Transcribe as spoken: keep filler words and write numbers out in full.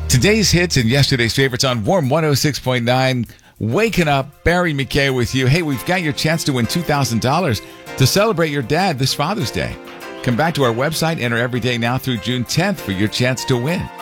Today's hits and yesterday's favorites on Warm one oh six point nine. Waking up, Barry McKay with you. Hey, we've got your chance to win two thousand dollars to celebrate your dad this Father's Day. Come back to our website, enter every day now through June tenth for your chance to win.